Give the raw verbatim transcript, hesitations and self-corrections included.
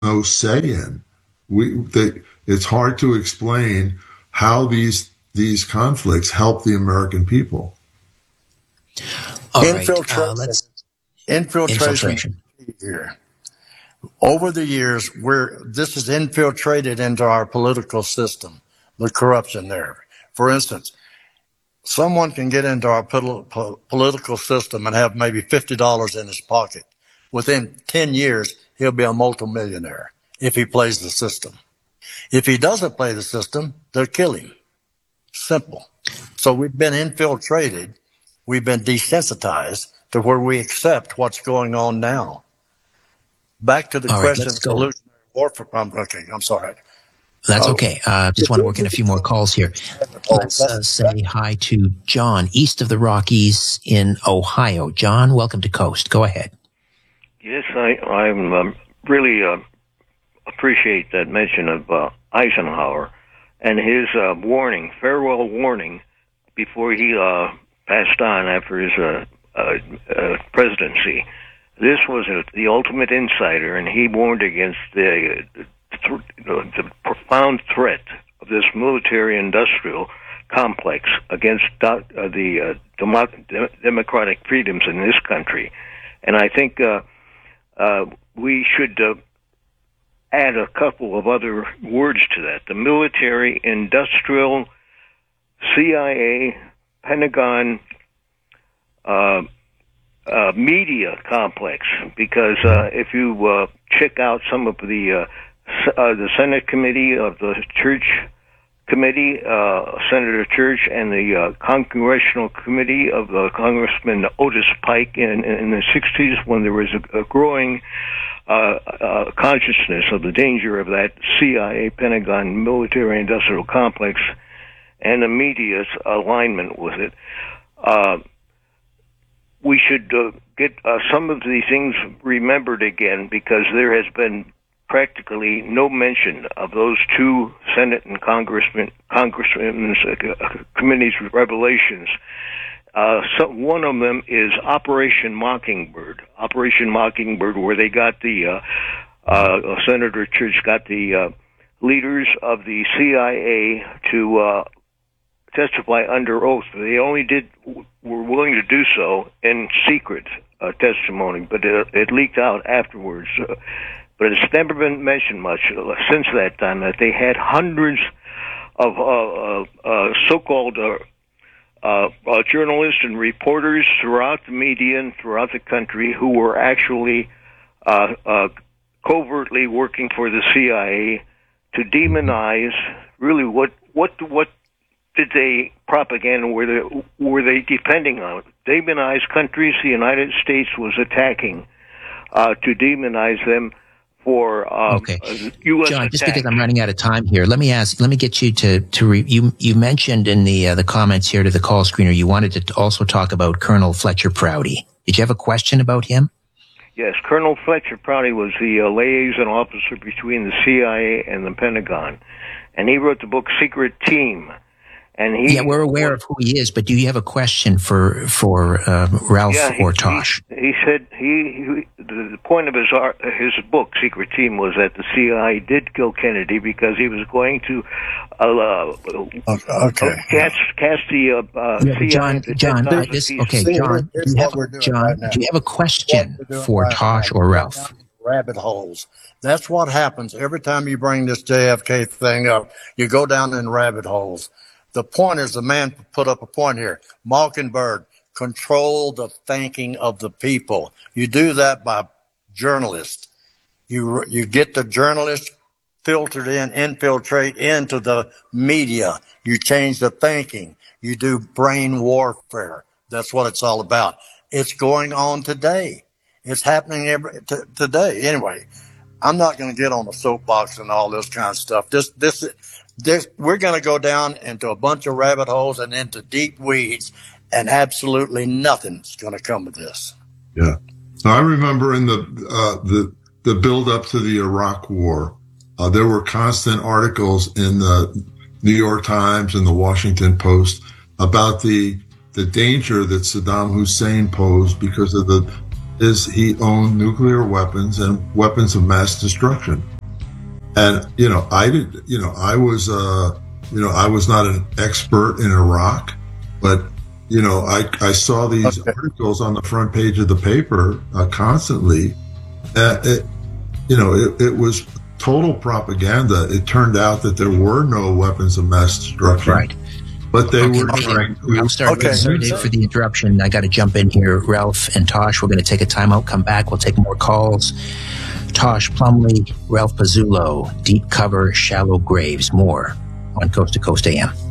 no say in. We they, it's hard to explain how these these conflicts help the American people. All Infiltration. right, uh, let's Infiltration. infiltration. Here. Over the years, we're this is infiltrated into our political system, the corruption there. For instance, someone can get into our pol- po- political system and have maybe fifty dollars in his pocket. Within ten years, he'll be a multimillionaire if he plays the system. If he doesn't play the system, they'll kill him. Simple. So we've been infiltrated. We've been desensitized to where we accept what's going on now. Back to the All right, question let's of go. evolutionary warfare. I'm, okay, I'm sorry. That's Uh, okay. Uh, just want to work in a few more calls here. Let's uh, say hi to John, east of the Rockies in Ohio. John, welcome to Coast. Go ahead. Yes, I I'm um, really uh, appreciate that mention of uh, Eisenhower and his uh, warning, farewell warning, before he uh, passed on after his uh, uh, uh, presidency. This was a, the ultimate insider, and he warned against the, the, the profound threat of this military-industrial complex against do, uh, the uh, democ- democratic freedoms in this country. And I think uh, uh, we should uh, add a couple of other words to that. The military-industrial, C I A, Pentagon, uh, uh, media complex, because uh, if you uh, check out some of the uh, uh, the Senate Committee of the Church Committee, uh, Senator Church, and the uh, Congressional Committee of uh, Congressman Otis Pike in, in the sixties, when there was a, a growing uh, uh, consciousness of the danger of that C I A, Pentagon, military-industrial complex, and the media's alignment with it. Uh, we should uh, get uh, some of these things remembered again, because there has been practically no mention of those two Senate and Congressmen, Congressmen's uh, committees' revelations. Uh, so one of them is Operation Mockingbird. Operation Mockingbird, where they got the uh, uh, Senator Church got the uh, leaders of the C I A to uh, testify under oath. They only did were willing to do so in secret uh, testimony, but it, it leaked out afterwards. Uh, but it's never been mentioned much uh, since that time that they had hundreds of uh, uh, uh, so-called uh, uh, uh, journalists and reporters throughout the media and throughout the country who were actually uh, uh, covertly working for the C I A to demonize really what what what did they propaganda were they were they depending on? Demonize countries the United States was attacking uh, to demonize them for um, okay. U S John, attacks. just because I'm running out of time here, let me ask. Let me get you to to re, you. You mentioned in the uh, the comments here to the call screener you wanted to also talk about Colonel Fletcher Prouty. Did you have a question about him? Yes, Colonel Fletcher Prouty was the uh, liaison officer between the C I A and the Pentagon, and he wrote the book Secret Team. And he, yeah, we're aware of who he is, but do you have a question for for uh, Ralph yeah, he, or Tosh? He, he said he, he the, the point of his art, his book Secret Team was that the C I A did kill Kennedy because he was going to uh, okay. cast cast the uh, uh, yeah, C I A. John, John, uh, this, okay, John, do you have, John, right do you have a question for right Tosh now. or Ralph? Rabbit holes. That's what happens every time you bring this J F K thing up. You go down in rabbit holes. The point is, the man put up a point here. Mockingbird, control the thinking of the people. You do that by journalists. You you get the journalists filtered in, infiltrate into the media. You change the thinking. You do brain warfare. That's what it's all about. It's going on today. It's happening every t- today. Anyway, I'm not going to get on the soapbox and all this kind of stuff. This this. This, we're going to go down into a bunch of rabbit holes and into deep weeds, and absolutely nothing's going to come of this. Yeah, I remember in the uh, the the build up to the Iraq War, uh, there were constant articles in the New York Times and the Washington Post about the the danger that Saddam Hussein posed because of the is he owned nuclear weapons and weapons of mass destruction. And, you know, I did, you know, I was, uh, you know, I was not an expert in Iraq, but, you know, I, I saw these Okay. articles on the front page of the paper uh, constantly. Uh, it, you know, it, it was total propaganda. It turned out that there were no weapons of mass destruction. Right. But they Okay, were okay. trying to. Ralph, sorry, Okay. sorry Dave, for the interruption. I got to jump in here. Ralph and Tosh, we're going to take a timeout, come back. We'll take more calls. Tosh Plumley, Ralph Pizzulo, Deep Cover, Shallow Graves. More on Coast to Coast A M.